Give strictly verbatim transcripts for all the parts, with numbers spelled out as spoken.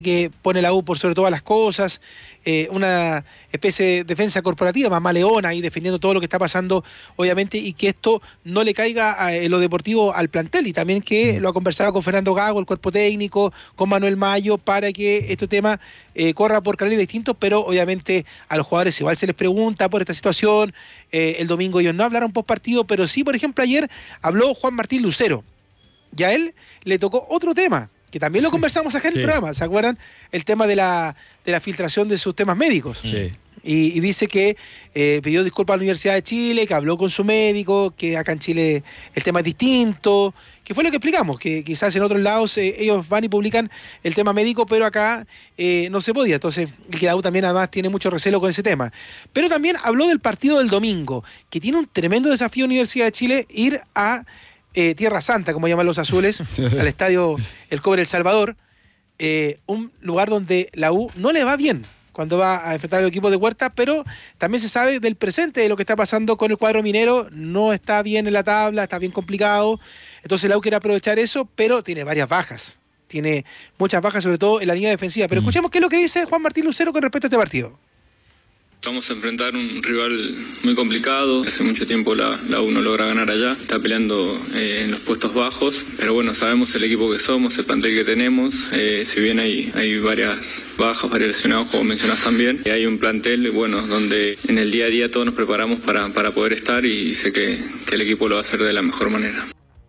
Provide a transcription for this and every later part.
que pone la U por sobre todas las cosas, eh, una especie de defensa corporativa, mamá leona ahí defendiendo todo lo que está pasando, obviamente, y que esto no le caiga a, en lo deportivo al plantel, y también que lo ha conversado con Fernando Gago, el cuerpo técnico, con Manuel Mayo, para que este tema eh, corra por carriles distintos, pero obviamente a los jugadores igual se les pregunta por esta situación. Eh, el domingo ellos no hablaron post partido, pero sí, por ejemplo, ayer habló Juan Martín Lucero, y a él le tocó otro tema, que también lo conversamos acá en el sí. programa, ¿se acuerdan? El tema de la, de la filtración de sus temas médicos. Sí. Y, y dice que eh, pidió disculpas a la Universidad de Chile, que habló con su médico, que acá en Chile el tema es distinto, que fue lo que explicamos, que quizás en otros lados eh, ellos van y publican el tema médico, pero acá eh, no se podía. Entonces, el que la U también además tiene mucho recelo con ese tema. Pero también habló del partido del domingo, que tiene un tremendo desafío Universidad de Chile, ir a Eh, Tierra Santa, como llaman los azules, al estadio El Cobre El Salvador, eh, un lugar donde la U no le va bien cuando va a enfrentar al equipo de Huerta, pero también se sabe del presente, de lo que está pasando con el cuadro minero. No está bien en la tabla, está bien complicado, entonces la U quiere aprovechar eso, pero tiene varias bajas, tiene muchas bajas, sobre todo en la línea defensiva. Pero mm. escuchemos qué es lo que dice Juan Martín Lucero con respecto a este partido. Vamos a enfrentar un rival muy complicado. Hace mucho tiempo la, la U no logra ganar allá. Está peleando eh, en los puestos bajos. Pero bueno, sabemos el equipo que somos, el plantel que tenemos. Eh, si bien hay, hay varias bajas, varios lesionados, como mencionás también, y hay un plantel, bueno, donde en el día a día todos nos preparamos para, para poder estar, y sé que, que el equipo lo va a hacer de la mejor manera.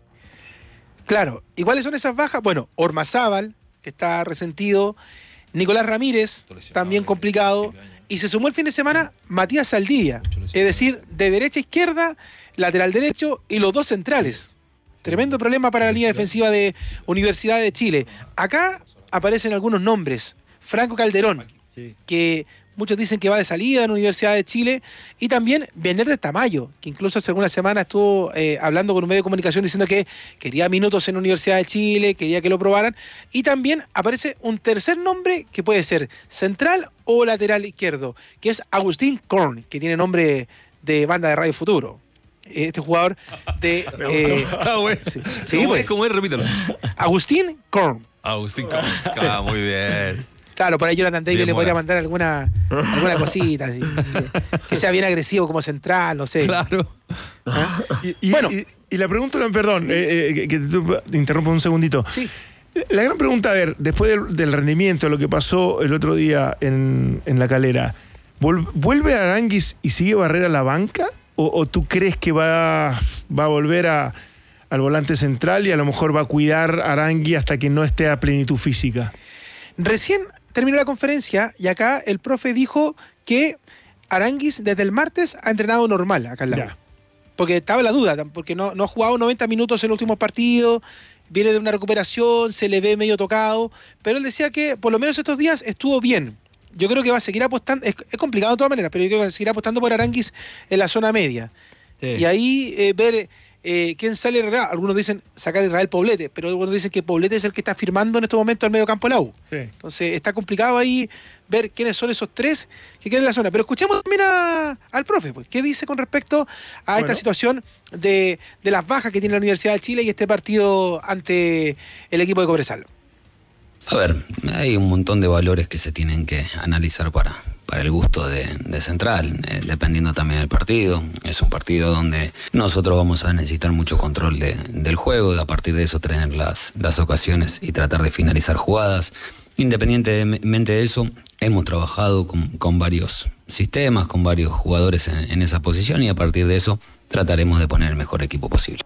Claro. ¿Y cuáles son esas bajas? Bueno, Ormazábal, que está resentido. Nicolás Ramírez, también complicado. Y se sumó el fin de semana Matías Saldivia, es decir, de derecha a izquierda, lateral derecho y los dos centrales. Tremendo problema para la línea defensiva de Universidad de Chile. Acá aparecen algunos nombres. Franco Calderón, que muchos dicen que va de salida en la Universidad de Chile, y también Bernardo Tamayo, que incluso hace algunas semanas estuvo eh, hablando con un medio de comunicación diciendo que quería minutos en la Universidad de Chile, quería que lo probaran. Y también aparece un tercer nombre que puede ser central o lateral izquierdo, que es Agustín Korn, que tiene nombre de banda de Radio Futuro. Este jugador de... Eh, ah, bueno. sí, sí, ¿Cómo bueno. es? ¿Cómo es? Repítelo. Agustín Korn. Agustín Korn. Ah, muy bien. Claro, por ahí Jonathan Davis le podría mandar alguna, alguna cosita, así, que, que sea bien agresivo como central, no sé. Claro. ¿Ah? Y, y, bueno. Y, y la pregunta, perdón, eh, eh, que te interrumpo un segundito. Sí. La gran pregunta, a ver, después del, del rendimiento, lo que pasó el otro día en, en La Calera, ¿vuelve a Aránguiz y sigue Barrera a la banca? ¿O, o tú crees que va, va a volver a, al volante central y a lo mejor va a cuidar a Aránguiz hasta que no esté a plenitud física? Recién terminó la conferencia y acá el profe dijo que Aránguiz desde el martes ha entrenado normal acá en la U. Porque estaba la duda, porque no, no ha jugado noventa minutos en el último partido, viene de una recuperación, se le ve medio tocado, pero él decía que por lo menos estos días estuvo bien. Yo creo que va a seguir apostando, es, es complicado de todas maneras, pero yo creo que va a seguir apostando por Aránguiz en la zona media. Sí. Y ahí eh, ver eh, quién sale. Algunos dicen sacar a Israel Poblete, pero algunos dicen que Poblete es el que está firmando en este momento el medio campo de la U. Sí. Entonces está complicado ahí ver quiénes son esos tres que quedan en la zona. Pero escuchemos también a, al profe, pues, qué dice con respecto a bueno. esta situación de, de las bajas que tiene la Universidad de Chile y este partido ante el equipo de Cobresal. A ver, hay un montón de valores que se tienen que analizar para, para el gusto de, de Central, eh, dependiendo también del partido. Es un partido donde nosotros vamos a necesitar mucho control de, del juego, a partir de eso tener las, las ocasiones y tratar de finalizar jugadas. Independientemente de eso, hemos trabajado con, con varios sistemas, con varios jugadores en, en esa posición, y a partir de eso trataremos de poner el mejor equipo posible.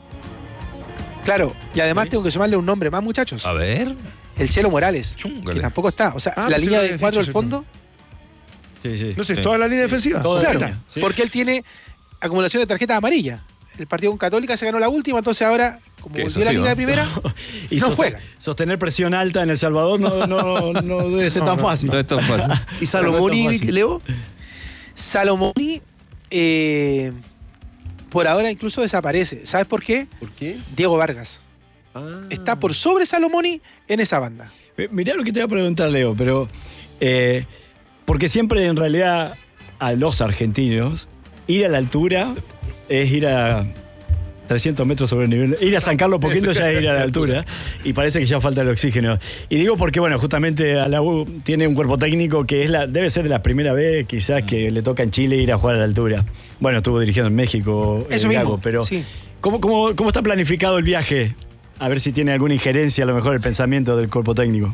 Claro, y además ¿sí? tengo que sumarle un nombre más, muchachos. A ver... El Chelo Morales, Chúngale. que tampoco está. O sea, ah, la línea de cuatro del fondo. Sí, sí. No sé, sí. ¿Toda la línea defensiva? Toda claro, la línea. Sí. Porque él tiene acumulación de tarjetas amarillas. El partido con Católica se ganó la última, entonces ahora, como volvió la liga de primera, y no sosten- juega. Sostener presión alta en El Salvador no, no, no debe ser no, tan no, fácil. No es tan fácil. ¿Y Salomoni, no Leo? Salomoni, eh, por ahora incluso desaparece. ¿Sabes por qué? ¿Por qué? Diego Vargas. Ah. Está por sobre Salomoni en esa banda. Mirá lo que te voy a preguntar, Leo, pero eh, porque siempre en realidad a los argentinos ir a la altura es ir a trescientos metros sobre el nivel. Ir a San Carlos Poquendo ya es ir a la altura. Y parece que ya falta el oxígeno. Y digo porque, bueno, justamente a la U tiene un cuerpo técnico que es la, debe ser de la primera vez quizás que le toca en Chile ir a jugar a la altura. Bueno, estuvo dirigiendo en México. Eso el mismo, Gago, pero sí. ¿cómo, cómo, ¿cómo está planificado el viaje? A ver si tiene alguna injerencia, a lo mejor, el pensamiento del cuerpo técnico.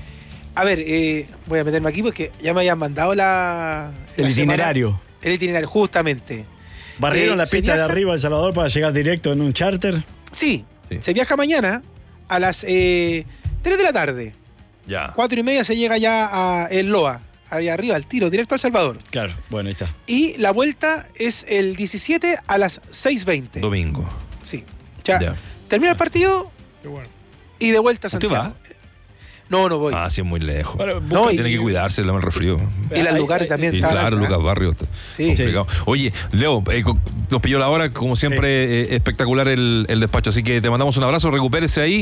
A ver, eh, voy a meterme aquí porque ya me habían mandado la... El la itinerario. semana, el itinerario, justamente. ¿Barrieron Eh, la se pista de viaja- arriba de El Salvador para llegar directo en un charter? Sí, Sí. se viaja mañana a las eh, tres de la tarde. Ya. cuatro y media se llega ya a El Loa, allá arriba, al tiro, directo a El Salvador. Claro, bueno, ahí está. Y la vuelta es el diecisiete a las seis veinte. Domingo. Sí. Ya, Ya. termina el partido Qué bueno. y de vuelta a ¿Usted Santiago. va? No, no voy. Ah, sí, es muy lejos. Bueno, No, y- Tiene que cuidarse, le el resfrío. y las Ahí- lugares ahí- también. Y está claro, blanca, Lucas Barrios. Sí. Complicado. Oye, Leo, eh, co- nos pilló la hora, como siempre, eh, espectacular el, el despacho. Así que te mandamos un abrazo, recupérese ahí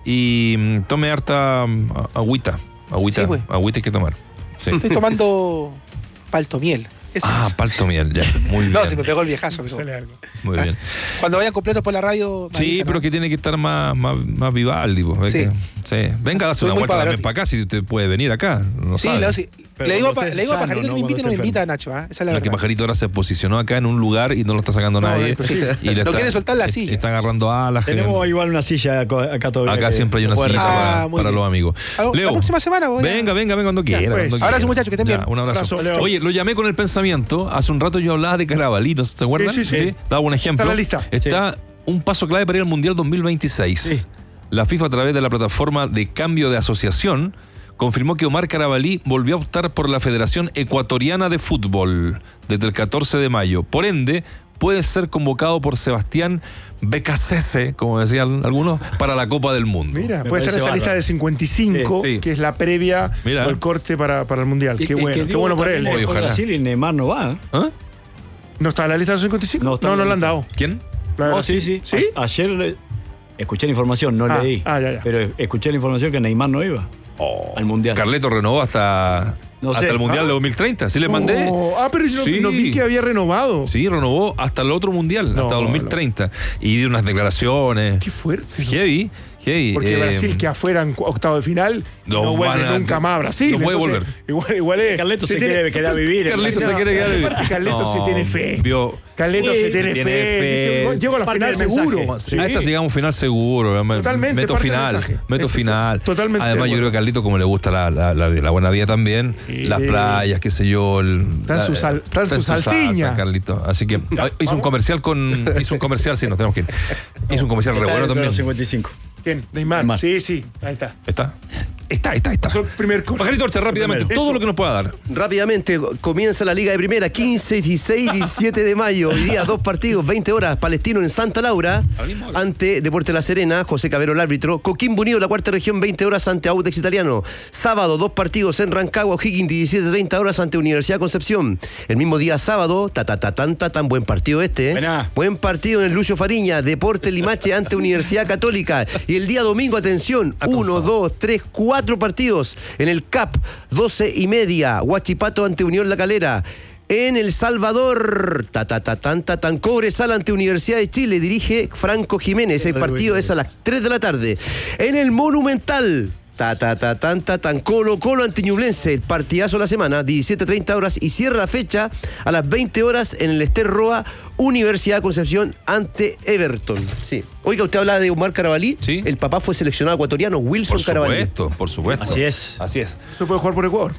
y mm, tome harta mm, a- agüita. Agüita, Sí, pues. agüita hay que tomar. Sí. Estoy tomando paltomiel. Eso Ah, es. palto miel, ya. Muy bien. No, se me pegó el viejazo. pero- Sale algo. Muy bien. Cuando vayan completos por la radio. me Sí, avisan, pero ¿no? que tiene que estar más, más, más Vivaldi. Pues, Sí. que- sí. Venga, dase Soy una muy vuelta también Pavarotti. para acá, si usted puede venir acá. No Sí, sabe. Leo, sí. Pero Le digo, a cuando Pa- esté le digo a sano, Pajarito ¿no? que me invite, no Cuando me esté invita a Nacho. ¿ah? Esa es la No, que verdad. Pajarito ahora se posicionó acá en un lugar y no lo está sacando No, nadie. no, sí. y le No está- quiere soltar la le- silla. Está agarrando alas. Tenemos igual una silla acá, acá todavía. Acá que siempre hay una puede silla reservar. Ah, para, muy para bien. los amigos. Ah, la próxima semana voy a- Venga, venga, venga cuando quiera. pues. cuando Abrazo, quiera. muchachos, que estén Ya, bien. un abrazo. Abrazo, Leo. Oye, lo llamé con el pensamiento. Hace un rato yo hablaba de Carabalí, ¿no se acuerdan? Sí, sí, sí. Daba un ejemplo. Está en la lista. Está un paso clave para ir al Mundial dos mil veintiséis. Sí. La FIFA, a través de la plataforma de cambio de asociación, confirmó que Omar Carabalí volvió a optar por la Federación Ecuatoriana de Fútbol desde el catorce de mayo. Por ende, puede ser convocado por Sebastián Becasese, como decían algunos, para la Copa del Mundo. Mira, Me puede estar en esa parece lista bárbaro. de cincuenta y cinco, Sí, sí. que es la previa Mira. o el corte para, para el Mundial. Y- Qué y bueno, que qué dio bueno por él. también Oye, dejó ojalá. Brasil y Neymar no va. ¿eh? ¿Ah? ¿No está en la lista de los cincuenta y cinco? No No, está no, en la lo han lista. dado. ¿Quién? La de Oh, Brasil. sí, sí. ¿Sí? A- ayer le- escuché la información, no Ah, leí. ah, ya, ya. Pero escuché la información que Neymar no iba al Mundial. Carleto renovó hasta, No hasta sé. el Mundial Ah. de dos mil treinta. ¿Sí le mandé? Oh, ah, pero yo no- Sí. no vi que había renovado. Sí, renovó hasta el otro Mundial, No, hasta dos mil treinta. Y dio unas declaraciones. Qué fuerte. ¿no? Heavy, heavy. Porque eh, Brasil que afuera en cu- octavo de final no no, vuelve van a- nunca más a Brasil. no puede Entonces, volver. Igual, igual es. Carleto se quiere quedar a vivir en Carleto Brasil. se quiere quedar de Aparte, Carleto No, se tiene fe. vio- Carleto Sí, se tiene, se tiene fe. fe. Dice, llego a la Parte final del mensaje. seguro. Sí. A esta llegamos final seguro. me- Totalmente, Meto parte del final. mensaje. Meto Esto- final. totalmente Además, de yo creo acuerdo. que a Carlito, como le gusta la, la, la- la buena vida también, Sí. las playas, qué sé yo. El, Está en su sal- está en su salsa, salsiña. Carlito. Así que ah, hizo un comercial con. Hizo un comercial, sí, nos tenemos que ir. Hizo un comercial re Está bueno dentro de también. los cincuenta y cinco. ¿Quién? Neymar. Neymar. Sí, sí. Ahí está. ¿Está? Está, está, está. Pasó el primer corte. Pajarito Orcha, rápidamente, Primero. todo Eso. lo que nos pueda dar. Rápidamente, comienza la Liga de Primera, quince, dieciséis, diecisiete de mayo. Hoy día, dos partidos, veinte horas. Palestino en Santa Laura, ante Deporte La Serena, José Cabero el árbitro. Coquimbo Unido, la cuarta región, veinte horas, ante Audax Italiano. Sábado, dos partidos en Rancagua, O'Higgins, diecisiete, treinta horas, ante Universidad Concepción. El mismo día, sábado, ta, ta, ta, tan, ta, tan buen partido este. ¿eh? Buena. Buen partido en el Lucio Fariña, Deporte Limache ante Universidad Católica. Y el día domingo, atención, uno, dos, tres, cuatro partidos en el C A P, doce y media, Huachipato ante Unión La Calera. En El Salvador, ta, ta, ta, tan, ta, tan, Cobresal ante Universidad de Chile, dirige Franco Jiménez. El partido es a las tres de la tarde. En el Monumental, ta, ta, ta, tan, ta, tan, Colo Colo ante Ñublense, el partidazo de la semana, diecisiete, treinta horas, y cierra la fecha a las veinte horas en el Ester Roa, Universidad de Concepción ante Everton. Sí. Oiga, usted habla de Omar Carabalí. Sí. El papá fue seleccionado ecuatoriano, Wilson Por Carabalí. supuesto, por supuesto. Así es. Así es. Eso puede jugar por Ecuador.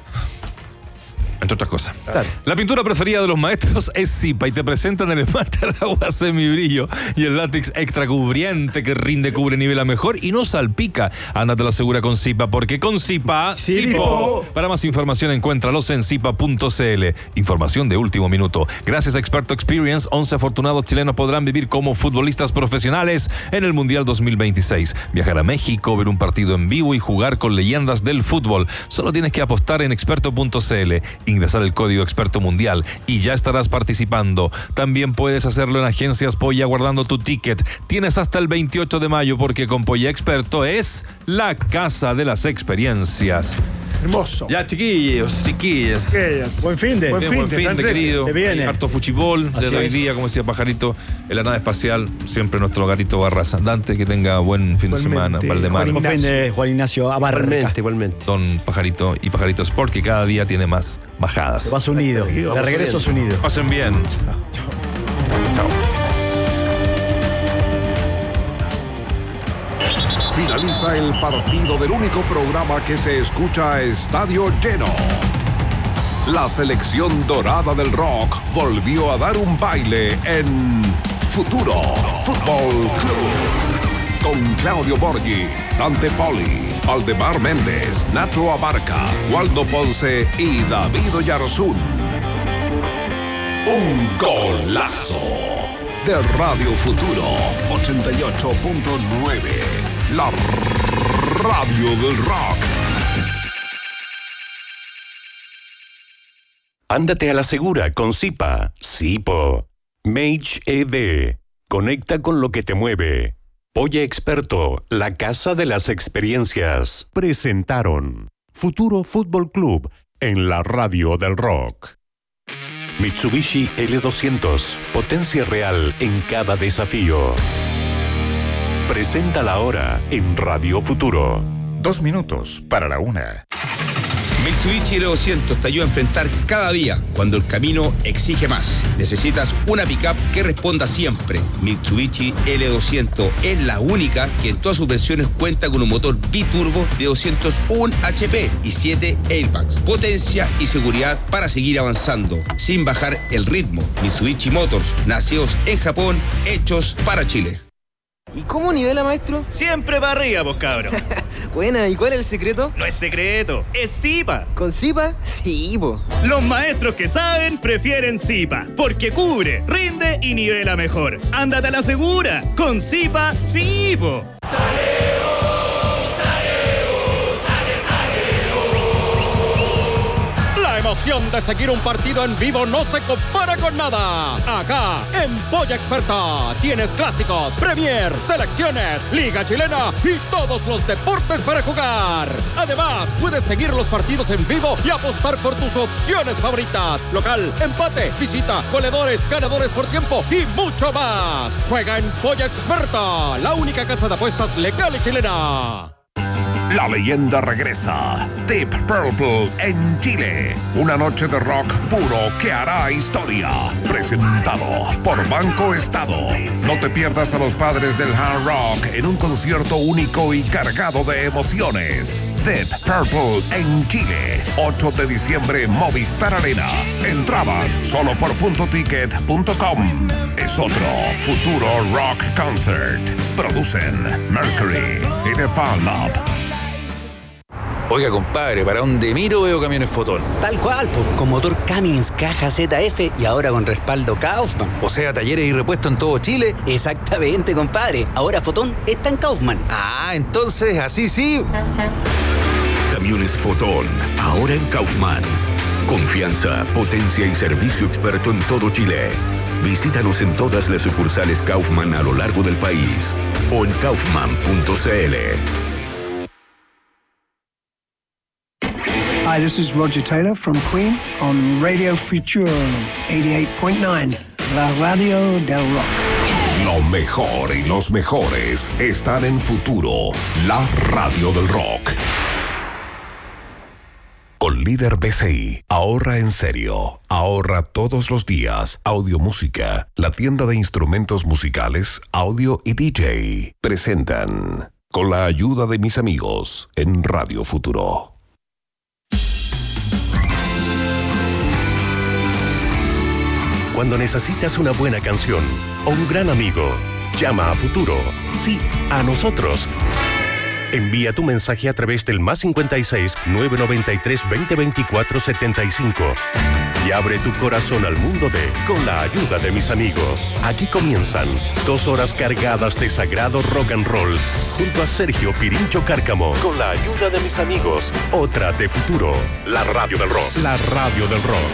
Entre otras cosas. Claro. La pintura preferida de los maestros es Zipa y te presentan el esmalte al agua semibrillo y el látex extra cubriente que rinde, cubre, nivela mejor y no salpica. Ándate la segura con Zipa, porque con Zipa, Zipo. Para más información encuéntralos en zipa punto cl. Información de último minuto. Gracias a Experto Experience, once afortunados chilenos podrán vivir como futbolistas profesionales en el Mundial dos mil veintiséis. Viajar a México, ver un partido en vivo y jugar con leyendas del fútbol. Solo tienes que apostar en experto punto cl. Ingresar el código Experto Mundial y ya estarás participando. También puedes hacerlo en Agencias Polla guardando tu ticket. Tienes hasta el veintiocho de mayo porque con Polla Experto es la casa de las experiencias. Hermoso. Ya, chiquillos, chiquillas. Chiquillas. Buen fin de. Buen Bien, fin buen de, fin tan de, ready. querido. Se viene. Harto fuchibol Así desde hoy es. día, como decía Pajarito, en la nave espacial. Siempre nuestro gatito Barraza. Dante, que tenga buen fin de semana. Igualmente, Valdemar, Buen fin de Juan Ignacio Abarca. Igualmente, igualmente. Don Pajarito y Pajarito Sport, que cada día tiene más bajadas. Vas unido. De regreso es unido. Pasen bien. Chao. Finaliza el partido del único programa que se escucha a estadio lleno. La selección dorada del rock volvió a dar un baile en Futuro Fútbol Club. Con Claudio Borghi, Dante Poli, Valdemar Méndez, Nacho Abarca, Waldo Ponce y David Oyarzún. Un golazo de Radio Futuro ochenta y ocho punto nueve. La radio del rock. Ándate a la segura con Zipa. Zipo. Mage E D. Conecta con lo que te mueve. Polla Experto, la casa de las experiencias. Presentaron Futuro Fútbol Club en la radio del rock. Mitsubishi L doscientos. Potencia real en cada desafío. Presenta la hora en Radio Futuro. Dos minutos para la una. Mitsubishi L doscientos te ayuda a enfrentar cada día cuando el camino exige más. Necesitas una pickup que responda siempre. Mitsubishi L doscientos es la única que en todas sus versiones cuenta con un motor biturbo de doscientos uno H P y siete airbags. Potencia y seguridad para seguir avanzando sin bajar el ritmo. Mitsubishi Motors, nacidos en Japón, hechos para Chile. ¿Y cómo nivela, maestro? Siempre para arriba, pues, cabro. Buena, ¿y cuál es el secreto? No es secreto, es Zipa. ¿Con Zipa? Sí, po. Los maestros que saben prefieren Zipa, porque cubre, rinde y nivela mejor. Ándate a la segura, con Zipa, sí, po. La emoción de seguir un partido en vivo no se compara con nada. Acá, en Polla Experta, tienes clásicos, Premier, selecciones, Liga Chilena y todos los deportes para jugar. Además, puedes seguir los partidos en vivo y apostar por tus opciones favoritas. Local, empate, visita, goleadores, ganadores por tiempo y mucho más. Juega en Polla Experta, la única casa de apuestas legal y chilena. La leyenda regresa. Deep Purple en Chile. Una noche de rock puro que hará historia. Presentado por Banco Estado. No te pierdas a los padres del hard rock en un concierto único y cargado de emociones. Deep Purple en Chile. ocho de diciembre, Movistar Arena. Entradas solo por punto ticket punto com. Es otro Futuro Rock Concert. Producen Mercury y The Fan Club. Oiga, compadre, ¿para dónde miro veo camiones Fotón? Tal cual, pues, con motor Cummins, caja Z F y ahora con respaldo Kaufman. O sea, talleres y repuestos en todo Chile. Exactamente, compadre. Ahora Fotón está en Kaufman. Ah, entonces, así sí. Camiones Fotón, ahora en Kaufman. Confianza, potencia y servicio experto en todo Chile. Visítanos en todas las sucursales Kaufman a lo largo del país o en kaufman punto c l. Hi, this is Roger Taylor from Queen on Radio Futuro eighty-eight point nine, la radio del rock. Lo mejor y los mejores están en Futuro, la radio del rock. Con Líder B C I, ahorra en serio, ahorra todos los días. Audio Música, la tienda de instrumentos musicales, audio y D J, presentan con la ayuda de mis amigos en Radio Futuro. Cuando necesitas una buena canción o un gran amigo, llama a Futuro. Sí, a nosotros. Envía tu mensaje a través del más cincuenta y seis, nueve noventa y tres, veinte veinticuatro, setenta y cinco y abre tu corazón al mundo de Con la ayuda de mis amigos. Aquí comienzan dos horas cargadas de sagrado rock and roll junto a Sergio Pirincho Cárcamo. Con la ayuda de mis amigos, otra de Futuro, la radio del rock. La radio del rock.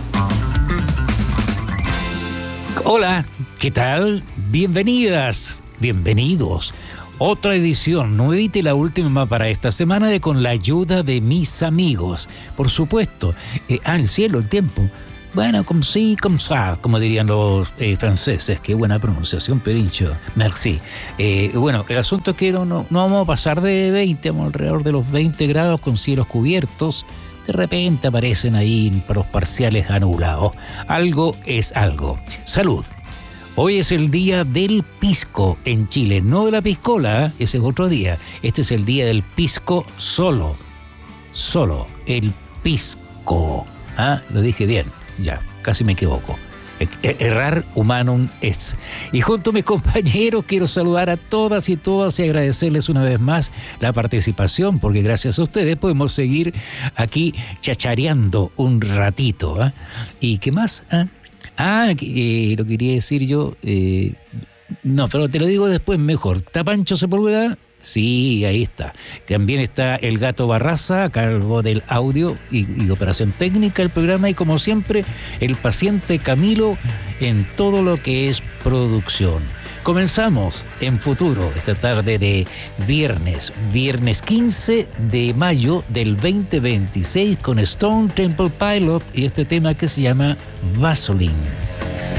Hola, ¿qué tal? Bienvenidas bienvenidos. Otra edición, nuevita y la última para esta semana de Con la ayuda de mis amigos. Por supuesto, eh, al cielo el tiempo. Bueno, como sí, como ça, como dirían los eh, franceses. Qué buena pronunciación, Perincho. Merci. Eh, bueno, el asunto es que no, no, no vamos a pasar de veinte, vamos alrededor de los veinte grados con cielos cubiertos. De repente aparecen ahí los parciales anulados. Algo es algo. Salud. Hoy es el día del pisco en Chile, no de la piscola, ¿eh? Ese es otro día. Este es el día del pisco solo. Solo, el pisco. ¿Ah? Lo dije bien. Ya, casi me equivoco. Errar humanum es. Y junto a mis compañeros quiero saludar a todas y todas y agradecerles una vez más la participación, porque gracias a ustedes podemos seguir aquí chachareando un ratito. ¿eh? ¿Y qué más? ¿Ah? Ah, eh, lo quería decir yo. Eh, no, pero te lo digo después mejor. ¿Está Pancho Sepúlveda? Sí, ahí está. También está el Gato Barraza, a cargo del audio y, y operación técnica del programa. Y como siempre, el paciente Camilo en todo lo que es producción. Comenzamos en Futuro, esta tarde de viernes, viernes quince de mayo del veinte veintiséis con Stone Temple Pilot y este tema que se llama Vaseline.